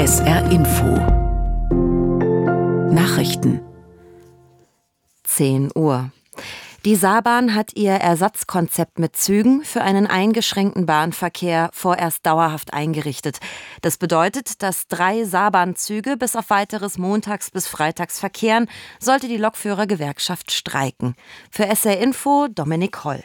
SR Info Nachrichten 10 Uhr. Die Saarbahn hat ihr Ersatzkonzept mit Zügen für einen eingeschränkten Bahnverkehr vorerst dauerhaft eingerichtet. Das bedeutet, dass 3 Saarbahnzüge bis auf weiteres montags bis freitags verkehren, sollte die Lokführergewerkschaft streiken. Für SR Info Dominik Holl.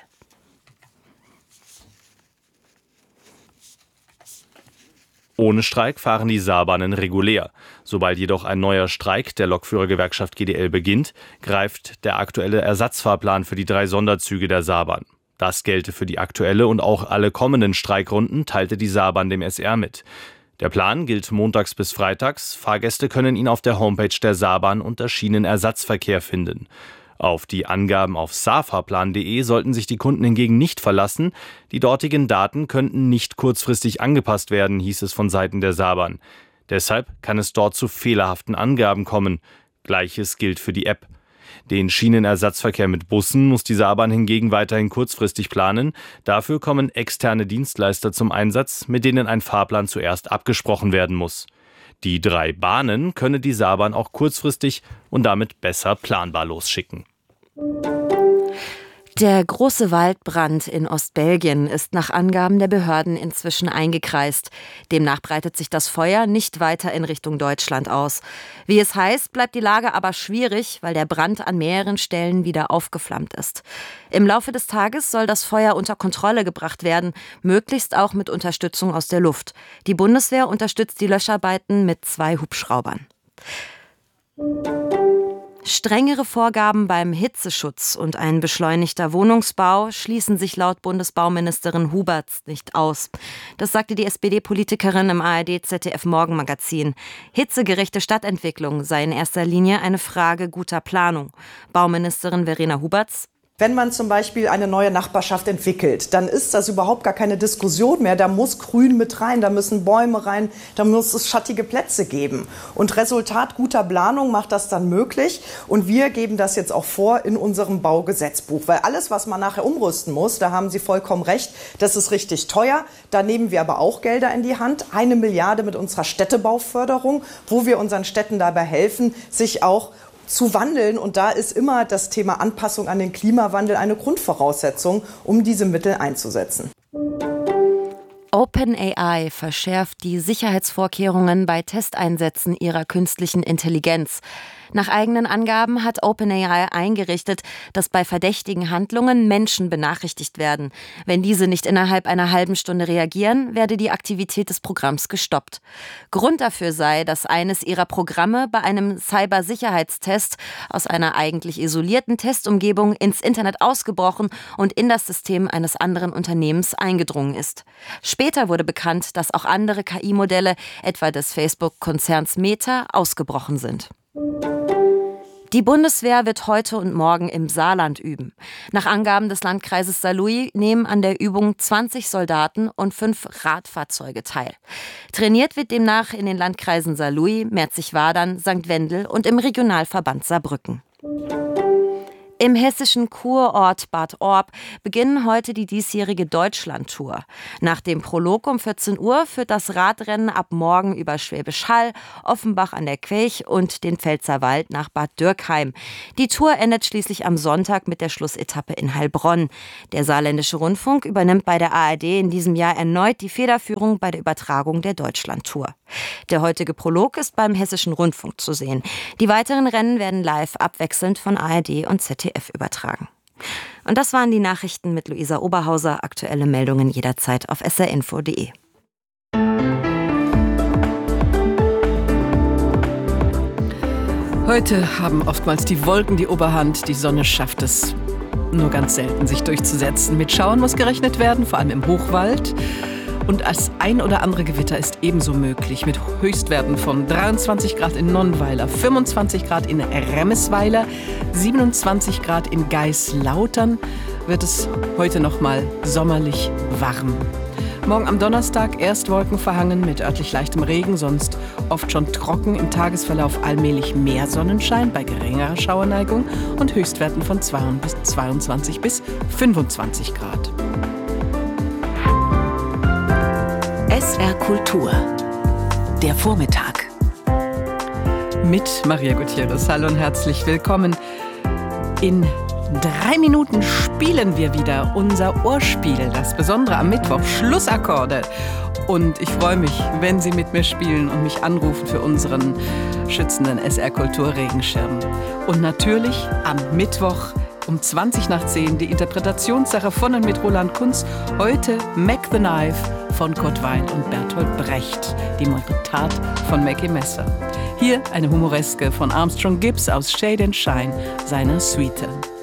Ohne Streik fahren die Saarbahnen regulär. Sobald jedoch ein neuer Streik der Lokführergewerkschaft GDL beginnt, greift der aktuelle Ersatzfahrplan für die 3 Sonderzüge der Saarbahn. Das gelte für die aktuelle und auch alle kommenden Streikrunden, teilte die Saarbahn dem SR mit. Der Plan gilt montags bis freitags. Fahrgäste können ihn auf der Homepage der Saarbahn unter Schienenersatzverkehr finden. Auf die Angaben auf saarfahrplan.de sollten sich die Kunden hingegen nicht verlassen. Die dortigen Daten könnten nicht kurzfristig angepasst werden, hieß es von Seiten der Saarbahn. Deshalb kann es dort zu fehlerhaften Angaben kommen. Gleiches gilt für die App. Den Schienenersatzverkehr mit Bussen muss die Saarbahn hingegen weiterhin kurzfristig planen. Dafür kommen externe Dienstleister zum Einsatz, mit denen ein Fahrplan zuerst abgesprochen werden muss. Die 3 Bahnen könne die Saarbahn auch kurzfristig und damit besser planbar losschicken. Der große Waldbrand in Ostbelgien ist nach Angaben der Behörden inzwischen eingekreist. Demnach breitet sich das Feuer nicht weiter in Richtung Deutschland aus. Wie es heißt, bleibt die Lage aber schwierig, weil der Brand an mehreren Stellen wieder aufgeflammt ist. Im Laufe des Tages soll das Feuer unter Kontrolle gebracht werden, möglichst auch mit Unterstützung aus der Luft. Die Bundeswehr unterstützt die Löscharbeiten mit 2 Hubschraubern. Strengere Vorgaben beim Hitzeschutz und ein beschleunigter Wohnungsbau schließen sich laut Bundesbauministerin Huberts nicht aus. Das sagte die SPD-Politikerin im ARD-ZDF-Morgenmagazin. Hitzegerechte Stadtentwicklung sei in erster Linie eine Frage guter Planung. Bauministerin Verena Huberts: Wenn man zum Beispiel eine neue Nachbarschaft entwickelt, dann ist das überhaupt gar keine Diskussion mehr. Da muss Grün mit rein, da müssen Bäume rein, da muss es schattige Plätze geben. Und Resultat guter Planung macht das dann möglich. Und wir geben das jetzt auch vor in unserem Baugesetzbuch. Weil alles, was man nachher umrüsten muss, da haben Sie vollkommen recht, das ist richtig teuer. Da nehmen wir aber auch Gelder in die Hand. 1 Milliarde mit unserer Städtebauförderung, wo wir unseren Städten dabei helfen, sich auch zu wandeln. Und da ist immer das Thema Anpassung an den Klimawandel eine Grundvoraussetzung, um diese Mittel einzusetzen. OpenAI verschärft die Sicherheitsvorkehrungen bei Testeinsätzen ihrer künstlichen Intelligenz. Nach eigenen Angaben hat OpenAI eingerichtet, dass bei verdächtigen Handlungen Menschen benachrichtigt werden. Wenn diese nicht innerhalb einer halben Stunde reagieren, werde die Aktivität des Programms gestoppt. Grund dafür sei, dass eines ihrer Programme bei einem Cybersicherheitstest aus einer eigentlich isolierten Testumgebung ins Internet ausgebrochen und in das System eines anderen Unternehmens eingedrungen ist. Später wurde bekannt, dass auch andere KI-Modelle, etwa des Facebook-Konzerns Meta, ausgebrochen sind. Die Bundeswehr wird heute und morgen im Saarland üben. Nach Angaben des Landkreises Saarlouis nehmen an der Übung 20 Soldaten und 5 Radfahrzeuge teil. Trainiert wird demnach in den Landkreisen Saarlouis, Merzig-Wadern, St. Wendel und im Regionalverband Saarbrücken. Im hessischen Kurort Bad Orb beginnen heute die diesjährige Deutschlandtour. Nach dem Prolog um 14 Uhr führt das Radrennen ab morgen über Schwäbisch Hall, Offenbach an der Quech und den Pfälzerwald nach Bad Dürkheim. Die Tour endet schließlich am Sonntag mit der Schlussetappe in Heilbronn. Der Saarländische Rundfunk übernimmt bei der ARD in diesem Jahr erneut die Federführung bei der Übertragung der Deutschlandtour. Der heutige Prolog ist beim Hessischen Rundfunk zu sehen. Die weiteren Rennen werden live abwechselnd von ARD und ZDF übertragen. Und das waren die Nachrichten mit Luisa Oberhauser. Aktuelle Meldungen jederzeit auf srinfo.de. Heute haben oftmals die Wolken die Oberhand. Die Sonne schafft es nur ganz selten, sich durchzusetzen. Mit Schauern muss gerechnet werden, vor allem im Hochwald. Und das ein oder andere Gewitter ist ebenso möglich, mit Höchstwerten von 23 Grad in Nonnweiler, 25 Grad in Remmisweiler, 27 Grad in Geislautern wird es heute noch mal sommerlich warm. Morgen am Donnerstag erst wolkenverhangen mit örtlich leichtem Regen, sonst oft schon trocken, im Tagesverlauf allmählich mehr Sonnenschein bei geringerer Schauerneigung und Höchstwerten von 22 bis 25 Grad. SR Kultur Der Vormittag. Mit Maria Gutierrez. Hallo und herzlich willkommen. In 3 Minuten spielen wir wieder unser Ohrspiel, das Besondere am Mittwoch, Schlussakkorde. Und ich freue mich, wenn Sie mit mir spielen und mich anrufen für unseren schützenden SR Kultur Regenschirm. Und natürlich am Mittwoch um 20:10 die Interpretationssache von und mit Roland Kunz. Heute Mac the Knife von Kurt Weill und Bertolt Brecht, die Mottet von Mackie Messer. Hier eine Humoreske von Armstrong Gibbs aus Shade and Shine, seiner Suite.